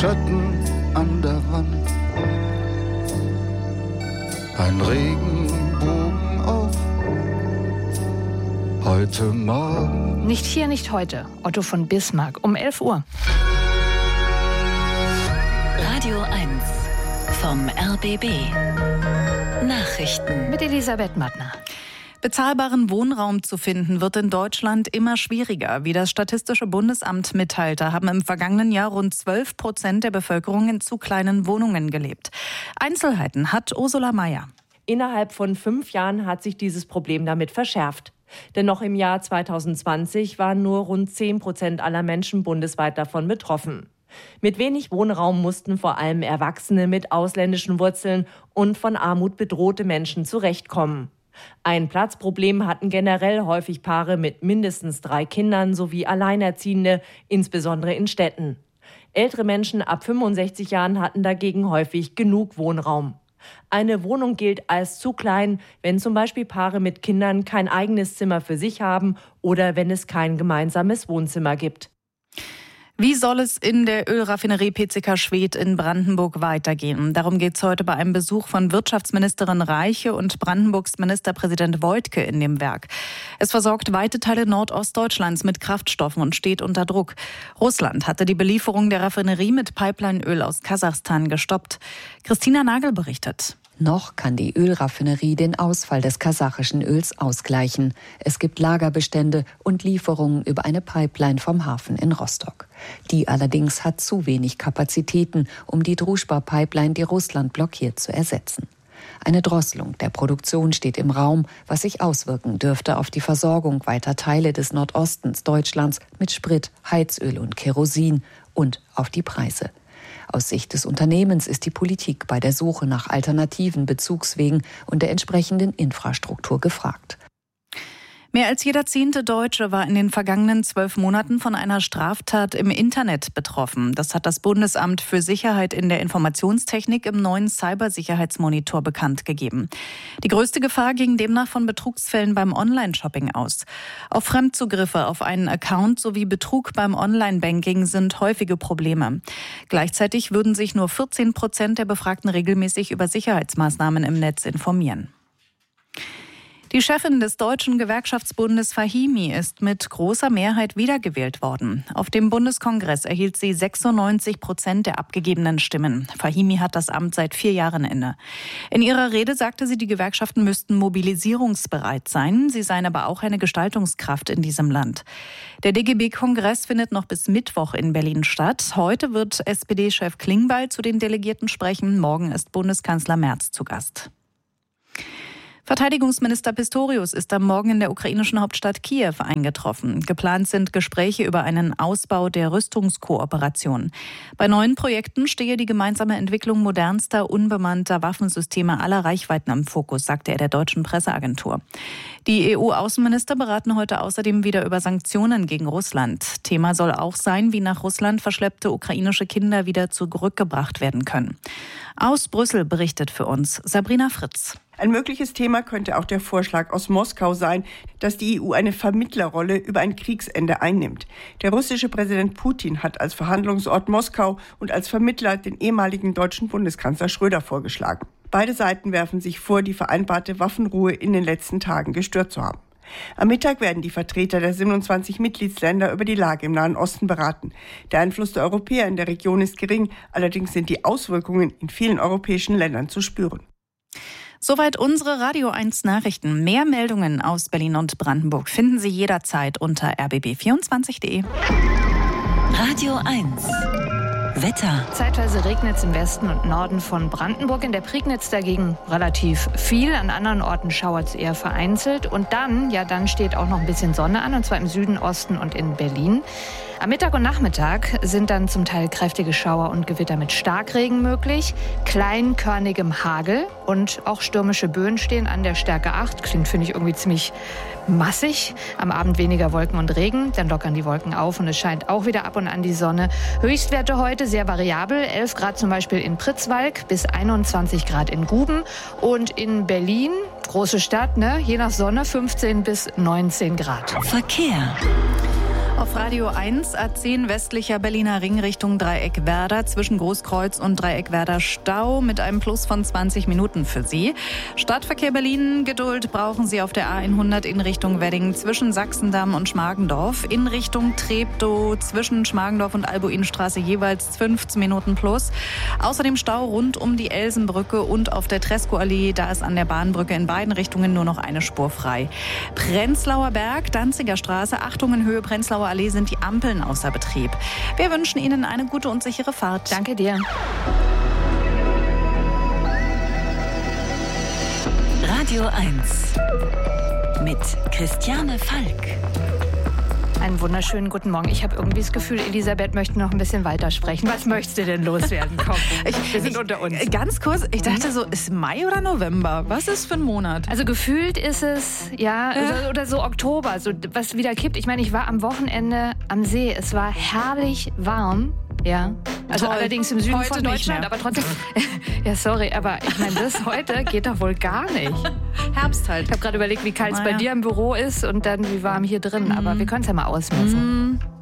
Schatten an der Wand, ein Regenbogen auf heute Morgen. Nicht hier, nicht heute. Otto von Bismarck um 11 Uhr. Radio 1 vom RBB. Nachrichten Mit Elisabeth Mattner. Bezahlbaren Wohnraum zu finden, wird in Deutschland immer schwieriger. Wie das Statistische Bundesamt mitteilte, haben im vergangenen Jahr rund 12% der Bevölkerung in zu kleinen Wohnungen gelebt. Einzelheiten hat Ursula Mayer. Innerhalb von 5 Jahren hat sich dieses Problem damit verschärft. Denn noch im Jahr 2020 waren nur rund 10% aller Menschen bundesweit davon betroffen. Mit wenig Wohnraum mussten vor allem Erwachsene mit ausländischen Wurzeln und von Armut bedrohte Menschen zurechtkommen. Ein Platzproblem hatten generell häufig Paare mit mindestens 3 Kindern sowie Alleinerziehende, insbesondere in Städten. Ältere Menschen ab 65 Jahren hatten dagegen häufig genug Wohnraum. Eine Wohnung gilt als zu klein, wenn zum Beispiel Paare mit Kindern kein eigenes Zimmer für sich haben oder wenn es kein gemeinsames Wohnzimmer gibt. Wie soll es in der Ölraffinerie PCK Schwedt in Brandenburg weitergehen? Darum geht es heute bei einem Besuch von Wirtschaftsministerin Reiche und Brandenburgs Ministerpräsident Woidke in dem Werk. Es versorgt weite Teile Nordostdeutschlands mit Kraftstoffen und steht unter Druck. Russland hatte die Belieferung der Raffinerie mit Pipelineöl aus Kasachstan gestoppt. Christina Nagel berichtet. Noch kann die Ölraffinerie den Ausfall des kasachischen Öls ausgleichen. Es gibt Lagerbestände und Lieferungen über eine Pipeline vom Hafen in Rostock. Die allerdings hat zu wenig Kapazitäten, um die Druschba-Pipeline, die Russland blockiert, zu ersetzen. Eine Drosselung der Produktion steht im Raum, was sich auswirken dürfte auf die Versorgung weiter Teile des Nordostens Deutschlands mit Sprit, Heizöl und Kerosin und auf die Preise. Aus Sicht des Unternehmens ist die Politik bei der Suche nach alternativen Bezugswegen und der entsprechenden Infrastruktur gefragt. Mehr als jeder 10. Deutsche war in den vergangenen 12 Monaten von einer Straftat im Internet betroffen. Das hat das Bundesamt für Sicherheit in der Informationstechnik im neuen Cybersicherheitsmonitor bekannt gegeben. Die größte Gefahr ging demnach von Betrugsfällen beim Online-Shopping aus. Auch Fremdzugriffe auf einen Account sowie Betrug beim Online-Banking sind häufige Probleme. Gleichzeitig würden sich nur 14% der Befragten regelmäßig über Sicherheitsmaßnahmen im Netz informieren. Die Chefin des Deutschen Gewerkschaftsbundes Fahimi ist mit großer Mehrheit wiedergewählt worden. Auf dem Bundeskongress erhielt sie 96% der abgegebenen Stimmen. Fahimi hat das Amt seit 4 Jahren inne. In ihrer Rede sagte sie, die Gewerkschaften müssten mobilisierungsbereit sein. Sie seien aber auch eine Gestaltungskraft in diesem Land. Der DGB-Kongress findet noch bis Mittwoch in Berlin statt. Heute wird SPD-Chef Klingbeil zu den Delegierten sprechen. Morgen ist Bundeskanzler Merz zu Gast. Verteidigungsminister Pistorius ist am Morgen in der ukrainischen Hauptstadt Kiew eingetroffen. Geplant sind Gespräche über einen Ausbau der Rüstungskooperation. Bei neuen Projekten stehe die gemeinsame Entwicklung modernster, unbemannter Waffensysteme aller Reichweiten im Fokus, sagte er der deutschen Presseagentur. Die EU-Außenminister beraten heute außerdem wieder über Sanktionen gegen Russland. Thema soll auch sein, wie nach Russland verschleppte ukrainische Kinder wieder zurückgebracht werden können. Aus Brüssel berichtet für uns Sabrina Fritz. Ein mögliches Thema könnte auch der Vorschlag aus Moskau sein, dass die EU eine Vermittlerrolle über ein Kriegsende einnimmt. Der russische Präsident Putin hat als Verhandlungsort Moskau und als Vermittler den ehemaligen deutschen Bundeskanzler Schröder vorgeschlagen. Beide Seiten werfen sich vor, die vereinbarte Waffenruhe in den letzten Tagen gestört zu haben. Am Mittag werden die Vertreter der 27 Mitgliedsländer über die Lage im Nahen Osten beraten. Der Einfluss der Europäer in der Region ist gering, allerdings sind die Auswirkungen in vielen europäischen Ländern zu spüren. Soweit unsere Radio 1 Nachrichten. Mehr Meldungen aus Berlin und Brandenburg finden Sie jederzeit unter rbb24.de. Radio 1 Wetter. Zeitweise regnet es im Westen und Norden von Brandenburg. In der Prignitz dagegen relativ viel. An anderen Orten schauert es eher vereinzelt. Und dann steht auch noch ein bisschen Sonne an. Und zwar im Süden, Osten und in Berlin. Am Mittag und Nachmittag sind dann zum Teil kräftige Schauer und Gewitter mit Starkregen möglich, kleinkörnigem Hagel und auch stürmische Böen stehen an der Stärke 8. Klingt, finde ich, irgendwie ziemlich massig. Am Abend weniger Wolken und Regen, dann lockern die Wolken auf und es scheint auch wieder ab und an die Sonne. Höchstwerte heute sehr variabel, 11 Grad zum Beispiel in Pritzwalk, bis 21 Grad in Guben und in Berlin, große Stadt, je nach Sonne, 15 bis 19 Grad. Verkehr. Auf Radio 1, A10 westlicher Berliner Ring Richtung Dreieck Werder, zwischen Großkreuz und Dreieck Werder Stau mit einem Plus von 20 Minuten für Sie. Stadtverkehr Berlin, Geduld brauchen Sie auf der A100 in Richtung Wedding zwischen Sachsendamm und Schmargendorf. In Richtung Treptow zwischen Schmargendorf und Albuinstraße jeweils 15 Minuten plus. Außerdem Stau rund um die Elsenbrücke und auf der Tresco-Allee. Da ist an der Bahnbrücke in beiden Richtungen nur noch eine Spur frei. Prenzlauer Berg, Danziger Straße, Achtung in Höhe Prenzlauer Allee sind die Ampeln außer Betrieb. Wir wünschen Ihnen eine gute und sichere Fahrt. Danke dir. Radio 1 mit Christiane Falk. Einen wunderschönen guten Morgen. Ich habe irgendwie das Gefühl, Elisabeth möchte noch ein bisschen weitersprechen. Was möchtest du denn loswerden? Komm, wir sind unter uns. Ganz kurz, ich dachte so, ist Mai oder November? Was ist für ein Monat? Also gefühlt ist es, oder so Oktober, so was wieder kippt. Ich meine, ich war am Wochenende am See. Es war herrlich warm. Ja, also toll. Allerdings im Süden heute von Deutschland, aber trotzdem. Ja, sorry, aber ich meine, das heute geht doch wohl gar nicht. Herbst halt. Ich habe gerade überlegt, wie kalt es bei dir im Büro ist und dann wie warm hier drin. Aber wir können es ja mal ausmessen.